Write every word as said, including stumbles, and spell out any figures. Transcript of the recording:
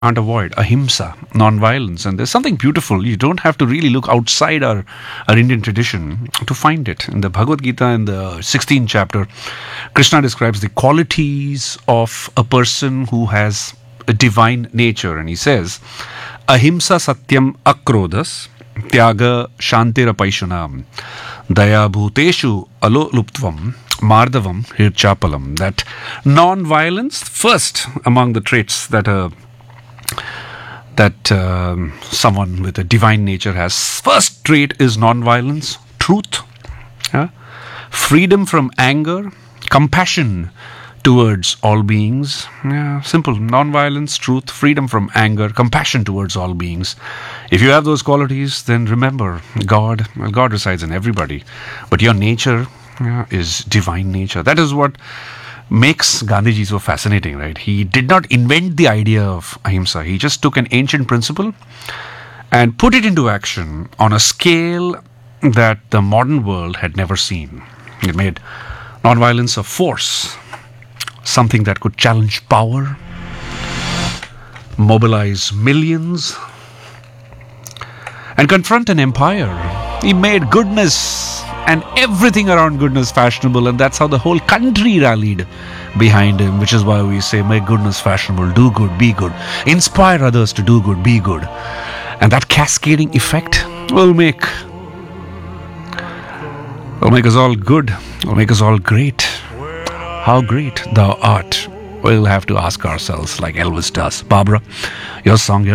can't avoid ahimsa, non-violence. And there's something beautiful. You don't have to really look outside our, our Indian tradition to find it. In the Bhagavad Gita, in the sixteenth chapter, Krishna describes the qualities of a person who has a divine nature. And he says, ahimsa satyam akrodas tyaga shantirapaishunam daya bhuteshu aloluptvam mardavam hirchapalam. That non-violence, first among the traits that a that um, someone with a divine nature has. First trait is non-violence, truth, yeah? Freedom from anger, compassion towards all beings. Yeah, simple. Non-violence, truth, freedom from anger, compassion towards all beings. If you have those qualities, then remember, God, well, God resides in everybody, but your nature, yeah, is divine nature. That is what makes Gandhiji so fascinating, right? He did not invent the idea of ahimsa. He just took an ancient principle and put it into action on a scale that the modern world had never seen. It made nonviolence a force, something that could challenge power, mobilize millions, and confront an empire. He made goodness and everything around goodness fashionable, and that's how the whole country rallied behind him, which is why we say make goodness fashionable, do good, be good, inspire others to do good, be good. And that cascading effect will make will make us all good, will make us all great. How great thou art, we'll have to ask ourselves like Elvis does. Barbara, your song here.